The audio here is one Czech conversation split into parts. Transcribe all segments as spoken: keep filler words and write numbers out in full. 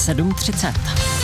sedm třicet.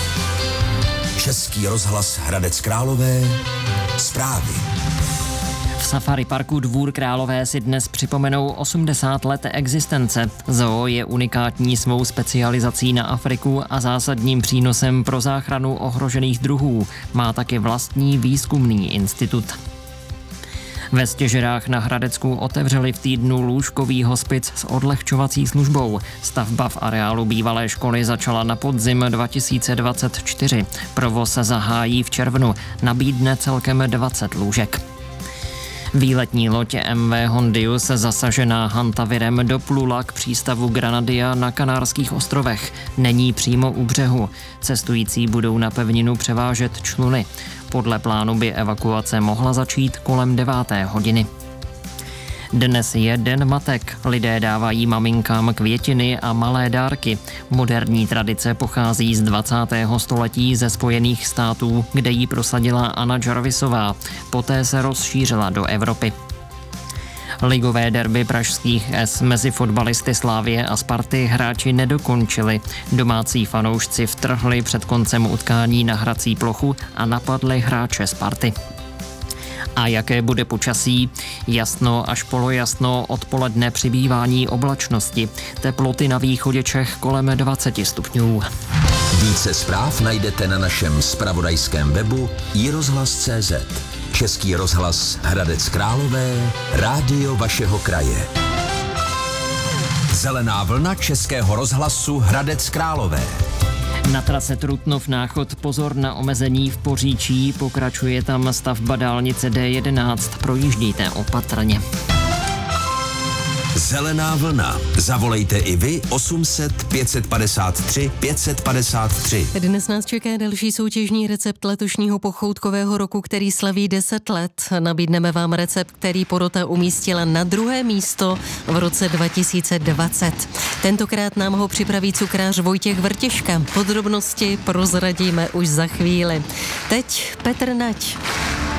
Český rozhlas Hradec Králové. Zprávy. V safari parku Dvůr Králové si dnes připomenou osmdesát let existence. Zoo je unikátní svou specializací na Afriku a zásadním přínosem pro záchranu ohrožených druhů. Má taky vlastní výzkumný institut. Ve Stěžerách na Hradecku otevřeli v týdnu lůžkový hospic s odlehčovací službou. Stavba v areálu bývalé školy začala na podzim dva tisíce dvacet čtyři. Provoz se zahájí v červnu. Nabídne celkem dvacet lůžek. Výletní loď M V Hondius zasažená hantavirem doplula k přístavu Granadia na Kanárských ostrovech. Není přímo u břehu. Cestující budou na pevninu převážet čluny. Podle plánu by evakuace mohla začít kolem deváté hodiny. Dnes je Den matek. Lidé dávají maminkám květiny a malé dárky. Moderní tradice pochází z dvacátého století ze Spojených států, kde ji prosadila Anna Jarvisová. Poté se rozšířila do Evropy. Ligové derby pražských S mezi fotbalisty Slavie a Sparty hráči nedokončili. Domácí fanoušci vtrhli před koncem utkání na hrací plochu a napadli hráče Sparty. A jaké bude počasí? Jasno až polojasno, odpoledne přibývání oblačnosti. Teploty na východě Čech kolem dvacet stupňů. Více zpráv najdete na našem zpravodajském webu i rozhlas tečka cé zet. Český rozhlas Hradec Králové, rádio vašeho kraje. Zelená vlna Českého rozhlasu Hradec Králové. Na trase Trutnov-Náchod pozor na omezení v Poříčí, pokračuje tam stavba dálnice D jedenáct, projíždíte opatrně. Zelená vlna. Zavolejte i vy osm set pět padesát tři pět padesát tři. Dnes nás čeká další soutěžní recept letošního pochoutkového roku, který slaví deset let. Nabídneme vám recept, který porota umístila na druhé místo v roce dva tisíce dvacet. Tentokrát nám ho připraví cukrář Vojtěch Vrtěška. Podrobnosti prozradíme už za chvíli. Teď Petr Nať.